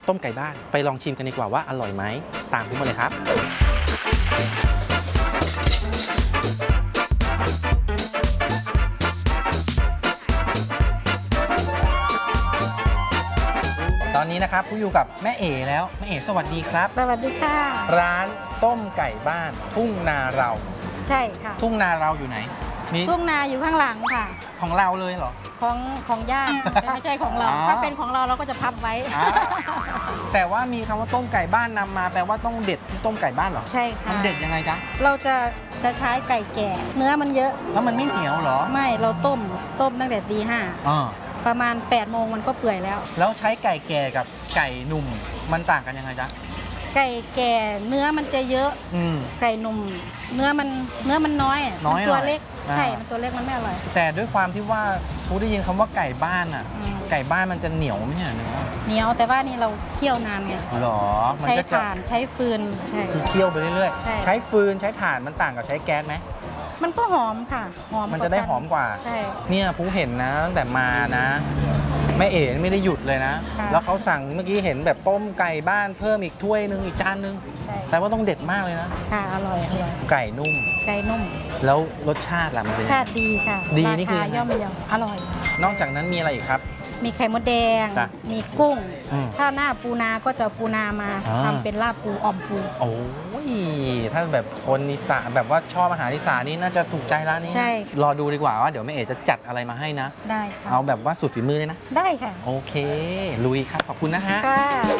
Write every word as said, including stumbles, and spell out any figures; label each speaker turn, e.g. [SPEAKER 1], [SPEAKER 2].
[SPEAKER 1] ต้มไก่บ้านไปลองชิมกันดีกว่าว่าอร่อยไหมตามผมมาเลยครับตอนนี้นะครับผู้อยู่กับแม่เอ๋แล้วแม่เอ๋สวัสดีครับ
[SPEAKER 2] สวัสดีค่ะ
[SPEAKER 1] ร้านต้มไก่บ้านทุ่งนาเรา
[SPEAKER 2] ใช่ค่ะ
[SPEAKER 1] ทุ่งนาเราอยู่ไหนมี
[SPEAKER 2] ทุ่งนาอยู่ข้างหลังค่ะ
[SPEAKER 1] ของเราเลยเหรอ
[SPEAKER 2] ของของญาติไม่ใช่ของเราถ้าเป็นของเราเราก็จะพับไว้
[SPEAKER 1] แต่ว่ามีคำว่าต้มไก่บ้านนำมาแปลว่าต้องเด็ดต้มไก่บ้านเหรอ
[SPEAKER 2] ใช่ค่ะ
[SPEAKER 1] มันเด็ดยังไงจ๊ะ
[SPEAKER 2] เราจะจะใช้ไก่แก่เนื้อมันเยอะ
[SPEAKER 1] แล้วมันไม่เหนียวเหรอ
[SPEAKER 2] ไม่เราต้มต้มตั้งแต่ตีห้าประมาณแปดโมงมันก็เปื่อยแล้ว
[SPEAKER 1] แล้วใช้ไก่แก่กับไก่หนุ่มมันต่างกันยังไงจ๊ะ
[SPEAKER 2] ไก่แก่เนื้อมันจะเยอะไก่หนุ่มเนื้อมันเนื้อมันน้อย
[SPEAKER 1] น้อย
[SPEAKER 2] ตัวเล็กใช่มันตัวเล็กมันไม่อร่อย
[SPEAKER 1] แต่ด้วยความที่ว่าผู้ได้ยินคำว่าไก่บ้านอ่ะไก่บ้านมันจะเหนียวไหมเนี่ย
[SPEAKER 2] เหนียวแต่ว่านี่เราเคี่ยวนานไง
[SPEAKER 1] หรอ
[SPEAKER 2] ใช้ถ่านใช้ฟืนใช่
[SPEAKER 1] คือเคี่ยวไปเรื่อยๆใช้ฟืนใช้ถ่านมันต่างกับใช้แก๊สไหม
[SPEAKER 2] มันก็หอมค่ะหอม
[SPEAKER 1] มันจะได้หอมกว่า
[SPEAKER 2] ใช่
[SPEAKER 1] เนี่ยผู้เห็นนะตั้งแต่มานะแม่เอ๋ไม่ได้หยุดเลยนะแล้วเขาสั่งเมื่อกี้เห็นแบบต้มไก่บ้านเพิ่มอีกถ้วยนึงอีกจานนึงแต่ว่าต้องเด็ดมากเลยนะ
[SPEAKER 2] ค่ะอร่อยอร่อย
[SPEAKER 1] ไก่นุ่ม
[SPEAKER 2] ไก่นุ่ม
[SPEAKER 1] แล้วรสชาติล่ะมันเป็น
[SPEAKER 2] ชาติดีค่ะ
[SPEAKER 1] ดีนี่คื
[SPEAKER 2] อย่อมเยาอร่อย
[SPEAKER 1] นอกจากนั้นมีอะไรอีกครับ
[SPEAKER 2] มีไข่มดแดงมีกุ้งถ้าหน้าปูนาก็จะปูนามาทำเป็นลาบปูอ่อมปู
[SPEAKER 1] โอ้ยถ้าแบบคนอีสานแบบว่าชอบอาหารอีสานนี่น่าจะถูกใจร้านนี้
[SPEAKER 2] ใช่
[SPEAKER 1] รอดูดีกว่าว่าเดี๋ยวแม่เอ๋จะจัดอะไรมาให้นะ
[SPEAKER 2] ได้ค่ะ
[SPEAKER 1] เอาแบบว่าสุดฝีมือเลยนะ
[SPEAKER 2] ได้ค่ะ
[SPEAKER 1] โอเคลุยครับขอบคุณนะฮะ
[SPEAKER 2] ค่ะ